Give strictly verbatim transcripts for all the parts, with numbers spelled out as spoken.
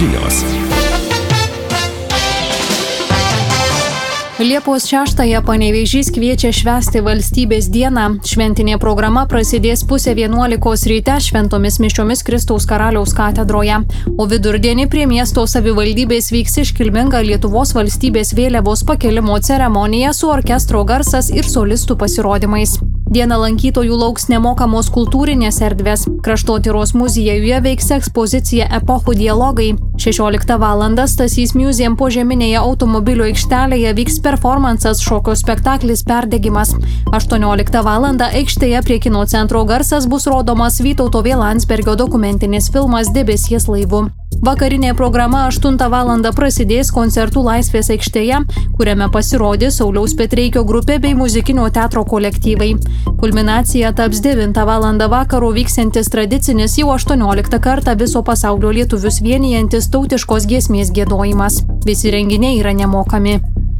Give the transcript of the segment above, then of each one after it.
žinios. Liepos šeštąją Panevėžys kviečia švęsti Valstybės dieną. Šventinė programa prasidės pusę vienuolikos ryte šventomis mišiomis Kristaus Karaliaus katedroje. O vidurdienį prie miesto savivaldybės vyks iškilminga Lietuvos valstybės vėliavos pakelimo ceremonija su orkestro garsas ir solistų pasirodymais. Dieną lankytojų lauks nemokamos kultūrinės erdvės. Kraštotyros muziejuje veiks ekspozicija Epochų dialogai. šešioliktą valandą Stasys Museum požeminėje automobilių aikštelėje vyks performansas šokio spektaklis Perdegimas. aštuonioliktą valandą aikštėje prie kino centro garsas bus rodomas Vytauto V. Landsbergio dokumentinis filmas Debesies laivu. Vakarinė programa aštuntą valandą prasidės koncertų Laisvės aikštėje, kuriame pasirodys Sauliaus Petreikio grupė bei muzikinio teatro kolektyvai. Kulminacija taps devintą valandą vakaro vyksiantis tradicinis jau aštuonioliktą kartą viso pasaulio lietuvius vienijantis tautiškos giesmės giedojimas. Visi renginiai yra nemokami.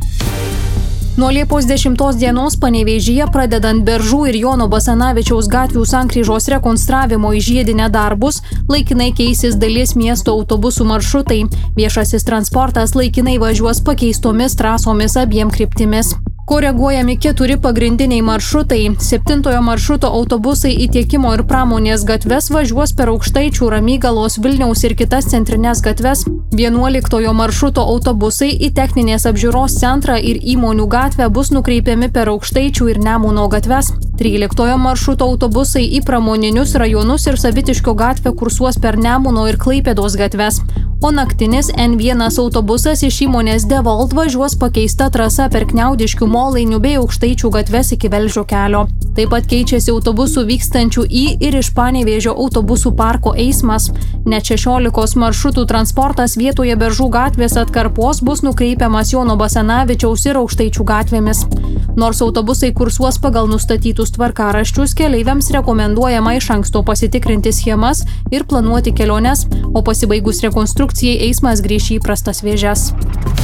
Nuo Liepos dešimtos dienos Panevėžyje pradedant Beržų ir Jono Basanavičiaus gatvių sankryžos rekonstravimo į žiedinę darbus, laikinai keisis dalies miesto autobusų maršrutai. Viešasis transportas laikinai važiuos pakeistomis trasomis abiem kryptimis. Koreguojami keturi pagrindiniai maršrutai. Septintojo maršruto autobusai į Tiekimo ir Pramonės gatves važiuos per Aukštaičių, Ramygalos, Vilniaus ir kitas centrinės gatves. Vienuoliktojo maršruto autobusai į Techninės apžiūros centrą ir Įmonių gatvę bus nukreipiami per Aukštaičių ir Nemuno gatves. Tryliktojo maršruto autobusai į Pramoninius rajonus ir Savitiškio gatvę kursuos per Nemuno ir Klaipėdos gatves. O naktinis N vienas autobusas iš įmonės Devolt važiuos pakeista trasa per Kniaudiškių, Molainių bei Aukštaičių gatves iki Velžio kelio. Taip pat keičiasi autobusų vykstančių į ir iš Panevėžio autobusų parko eismas. Net šešiolikos maršrutų transportas vietoje Beržų gatvės atkarpos bus nukreipiamas Jono Basanavičiaus ir Aukštaičių gatvėmis. Nors autobusai kursuos pagal nustatytus tvarkaraščius, keleiviams rekomenduojama iš anksto pasitikrinti schemas ir planuoti keliones, o pasibaigus rekonstrukcijai eismas grįš į įprastas vėžes.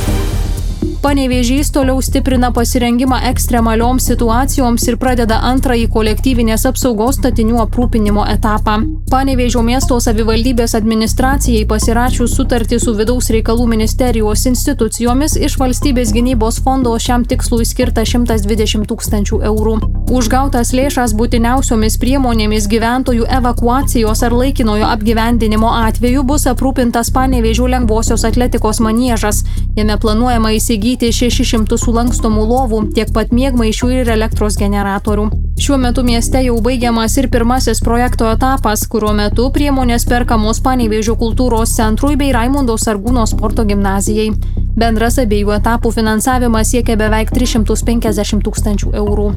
Panevėžys toliau stiprina pasirengimą ekstremalioms situacijoms ir pradeda antrąjį kolektyvinės apsaugos statinių aprūpinimo etapą. Panevėžio miesto savivaldybės administracijai pasirašius sutartį su Vidaus reikalų ministerijos institucijomis iš Valstybės gynybos fondo šiam tikslui skirta šimtas dvidešimt tūkstančių eurų. Už gautas lėšas būtiniausiomis priemonėmis gyventojų evakuacijos ar laikinojo apgyvendinimo atveju bus aprūpintas Panevėžio lengvosios atletikos maniežas. Jame planuojama įsigyti šešis šimtus sulankstomų lovų, tiek pat miegmaišių ir elektros generatorių. Šiuo metu mieste jau baigiamas ir pirmasis projekto etapas, kurio metu priemonės perkamos Panevėžio kultūros centrui bei Raimundo Sargūno sporto gimnazijai. Bendras abiejų etapų finansavimas siekia beveik tris šimtus penkiasdešimt tūkstančių eurų.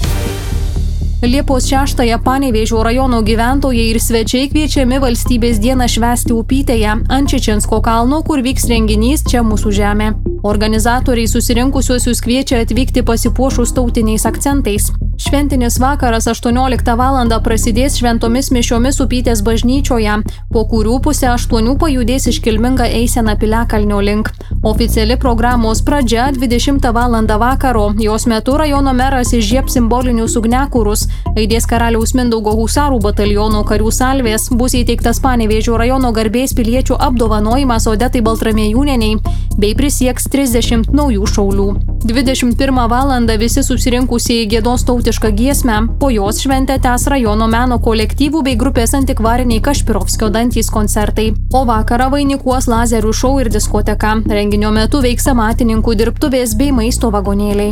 Liepos šeštąją Panevėžio rajono gyventojai ir svečiai kviečiami Valstybės dieną švęsti Upytėje ant Čičinsko kalno, kur vyks renginys Čia mūsų žemė. Organizatoriai susirinkusiuosius kviečia atvykti pasipuošus tautiniais akcentais. Šventinis vakaras aštuonioliktą valandą prasidės šventomis mišiomis Upytės bažnyčioje, po kurių pusę aštuonių pajudės iškilminga eisena Piliakalnio link. Oficiali programos pradžia dvidešimtą valandą vakaro. Jos metu rajono meras įžiebs simbolinius ugniakurus, aidės Karaliaus Mindaugo husarų bataliono karių salvės, bus įteiktas Panevėžio rajono garbės piliečių apdovanojimas Odetai Baltramiejūnienei bei prisieks trisdešimt naujų šaulių. dvidešimt pirmą valandą visi susirinkusieji giedos tautišką giesmę, po jos šventę tęs rajono meno kolektyvų bei grupės antikvariniai Kašpirovskio dantys koncertai. O vakarą vainikuos lazerių šou ir diskoteka. Renginio metu veiks amatininkų dirbtuvės bei maisto vagonėliai.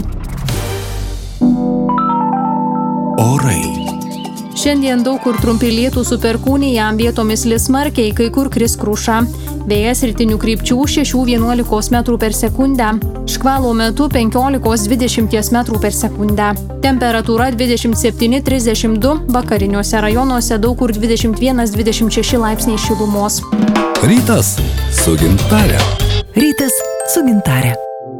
Orai. Šiandien daug kur trumpi lietūs su perkūnija, vietomis lis smarkiai, kai kur kris kruša. Vėjas rytinių krypčių šešių vienuolikos metrų per sekundę. Škvalo metu penkiolikos dvidešimt metrų per sekundę. Temperatūra dvidešimt septyni trisdešimt du, vakariniuose rajonuose daug kur dvidešimt vienas dvidešimt šeši laipsniai šilumos. Rytas su Gintare. Rytas su Gintare.